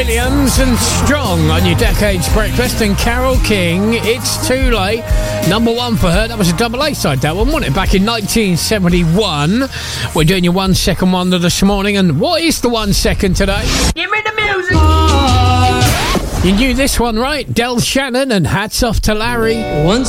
Williams and Strong on your Decades Breakfast, and Carole King, It's Too Late. Number one for her. That was a double A side, that one, wasn't it? Back in 1971. We're doing your 1 second wonder this morning, and what is the 1 second today? Give me the music! You knew this one, right? Del Shannon and Hats Off to Larry. Once